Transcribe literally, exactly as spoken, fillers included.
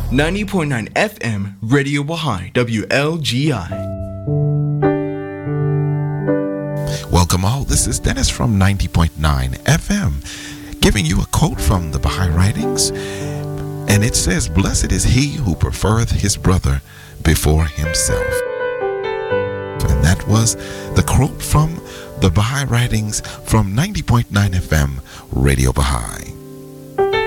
ninety point nine F M, Radio Baha'i, W L G I. Welcome all. This is Dennis from ninety point nine F M, giving you a quote from the Baha'i Writings. And it says, "Blessed is he who prefereth his brother before himself." And that was the quote from the Baha'i Writings from ninety point nine F M, Radio Baha'i.